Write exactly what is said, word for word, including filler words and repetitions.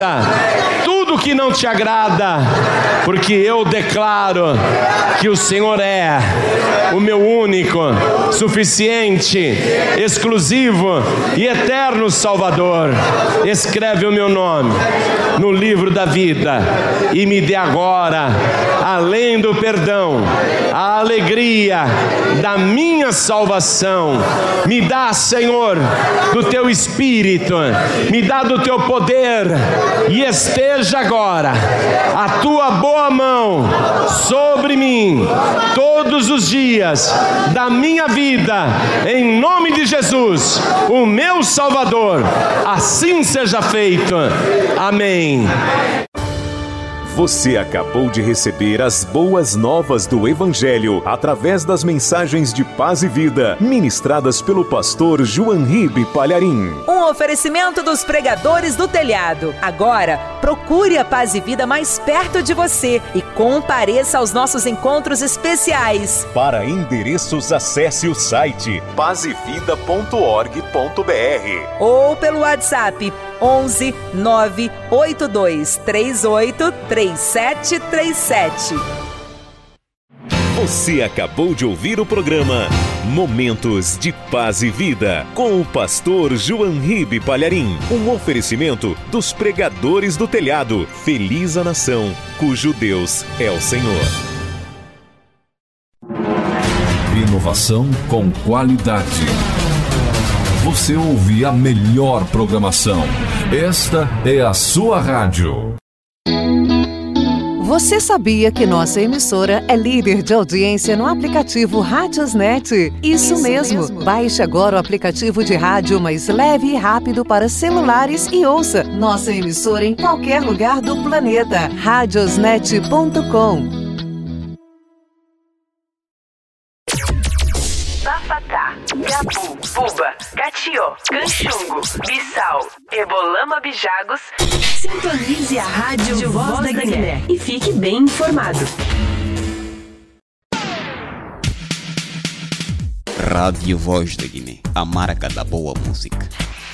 tudo que não te agrada, porque eu declaro que o Senhor é o meu único, suficiente, exclusivo e eterno Salvador. Escreve o meu nome no livro da vida e me dê agora, além do perdão, a alegria da minha salvação. Me dá, Senhor, do teu Espírito, me dá do teu poder, e esteja agora a tua boa mão sobre mim todos os dias da minha vida, em nome de Jesus, o meu Salvador. Assim seja feito. Amém. Você acabou de receber as boas novas do Evangelho através das mensagens de paz e vida ministradas pelo pastor João Ribe Palharim. Um oferecimento dos pregadores do telhado. Agora, procure a Paz e Vida mais perto de você e compareça aos nossos encontros especiais. Para endereços, acesse o site paz e vida ponto org ponto br ou pelo WhatsApp onze nove oito dois três oito três sete três sete. Você acabou de ouvir o programa Momentos de Paz e Vida com o pastor João Ribe Palharim. Um oferecimento dos pregadores do telhado. Feliz a nação cujo Deus é o Senhor. Inovação com qualidade. Você ouve a melhor programação. Esta é a sua rádio. Você sabia que nossa emissora é líder de audiência no aplicativo Radiosnet? Isso, Isso mesmo. mesmo. Baixe agora o aplicativo de rádio mais leve e rápido para celulares e ouça nossa emissora em qualquer lugar do planeta. radiosnet ponto com. Bafatá, Gabu, Buba, Catió, Canchungo, Bissau, Ebolama, Bijagos. Sintonize a Rádio Voz da Guiné e fique bem informado. Rádio Voz da Guiné, a marca da boa música.